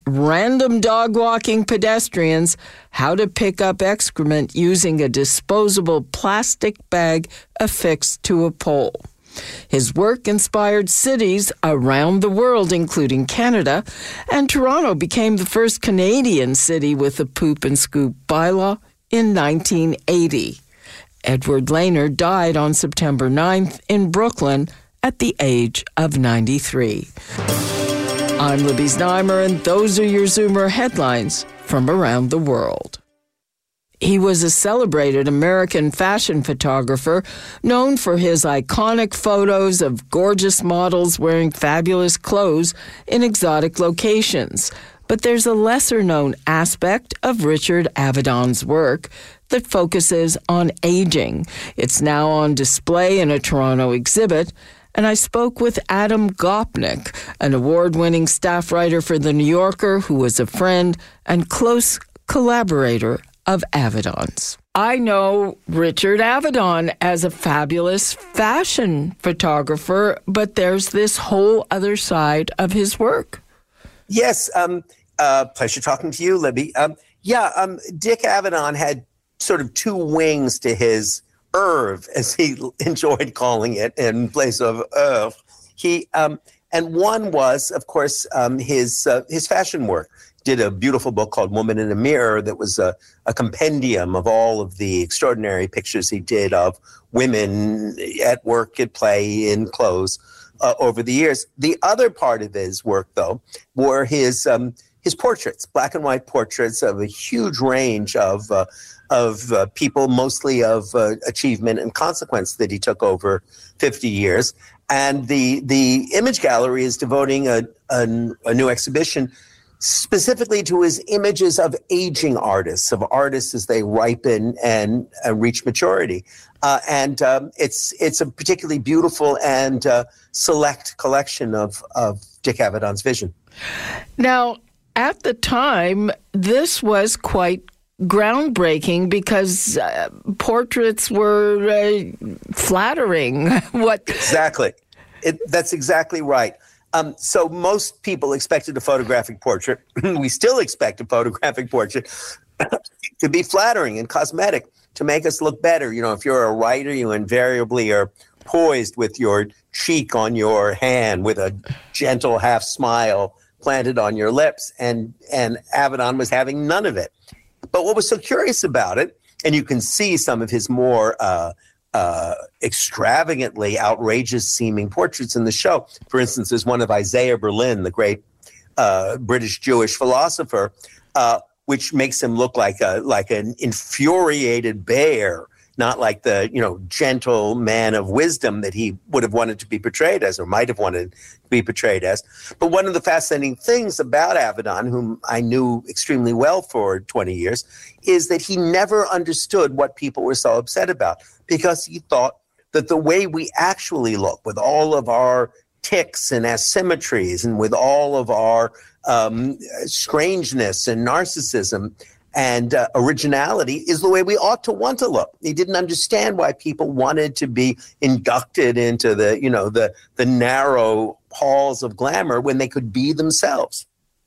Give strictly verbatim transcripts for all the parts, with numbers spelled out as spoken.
random dog-walking pedestrians how to pick up excrement using a disposable plastic bag affixed to a pole. His work inspired cities around the world, including Canada, and Toronto became the first Canadian city with a poop and scoop bylaw in nineteen eighty. Edward Lainer died on September ninth in Brooklyn at the age of ninety-three. I'm Libby Znaimer, and those are your Zoomer headlines from around the world. He was a celebrated American fashion photographer known for his iconic photos of gorgeous models wearing fabulous clothes in exotic locations. But there's a lesser-known aspect of Richard Avedon's work that focuses on aging. It's now on display in a Toronto exhibit, and I spoke with Adam Gopnik, an award-winning staff writer for The New Yorker who was a friend and close collaborator of Avedon's. I know Richard Avedon as a fabulous fashion photographer, but there's this whole other side of his work. Yes, um, uh, pleasure talking to you, Libby. Um, yeah, um, Dick Avedon had sort of two wings to his Irv, as he enjoyed calling it, in place of Irv. He um, and one was, of course, um, his uh, his fashion work. Did a beautiful book called Woman in a Mirror that was a, a compendium of all of the extraordinary pictures he did of women at work, at play, in clothes uh, over the years. The other part of his work, though, were his um, his portraits, black and white portraits of a huge range of uh, of uh, people, mostly of uh, achievement and consequence that he took over fifty years. And the the Image Gallery is devoting a, a, a new exhibition specifically to his images of aging artists, of artists as they ripen and uh, reach maturity. Uh, and um, it's it's a particularly beautiful and uh, select collection of, of Dick Avedon's vision. Now, at the time, this was quite groundbreaking because uh, portraits were uh, flattering. What Exactly. It, that's exactly right. Um, so most people expected a photographic portrait. We still expect a photographic portrait to be flattering and cosmetic, to make us look better. You know, if you're a writer, you invariably are poised with your cheek on your hand with a gentle half smile planted on your lips. And, and Avedon was having none of it. But what was so curious about it, and you can see some of his more uh, uh, extravagantly outrageous-seeming portraits in the show. For instance, there's one of Isaiah Berlin, the great uh, British Jewish philosopher, uh, which makes him look like a like an infuriated bear, not like the, you know, gentle man of wisdom that he would have wanted to be portrayed as, or might have wanted to be portrayed as. But one of the fascinating things about Avedon, whom I knew extremely well for twenty years, is that he never understood what people were so upset about, because he thought that the way we actually look, with all of our tics and asymmetries and with all of our um, strangeness and narcissism and uh, originality, is the way we ought to want to look. He didn't understand why people wanted to be inducted into the, you know, the the narrow halls of glamour when they could be themselves.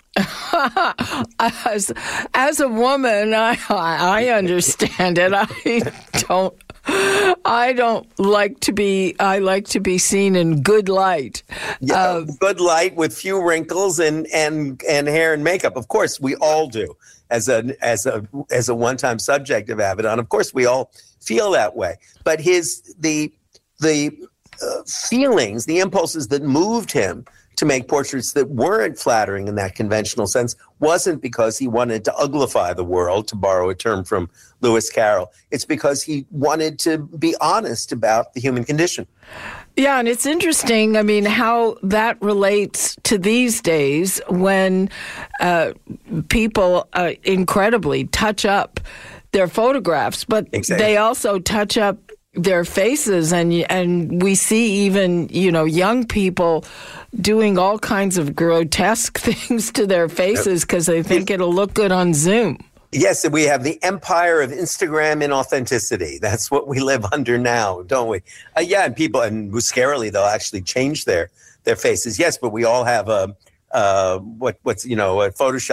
as, as a woman, I I understand it. I don't. I don't like to be. I like to be seen in good light. Yeah, uh, good light with few wrinkles and and and hair and makeup. Of course, we all do. As a as a as a one-time subject of Avedon, of course, we all feel that way. But his the the uh, feelings, the impulses that moved him to make portraits that weren't flattering in that conventional sense wasn't because he wanted to uglify the world, to borrow a term from Lewis Carroll. It's because he wanted to be honest about the human condition. Yeah, and it's interesting, I mean, how that relates to these days when uh, people uh, incredibly touch up their photographs, but exactly. They also touch up their faces, and and we see even, you know, young people doing all kinds of grotesque things to their faces because they think it'll look good on Zoom. Yes, we have the empire of Instagram inauthenticity. That's what we live under now, don't we? Uh, yeah, and people, and scarily, they'll actually change their, their faces. Yes, but we all have a, uh, what what's you know, Photoshop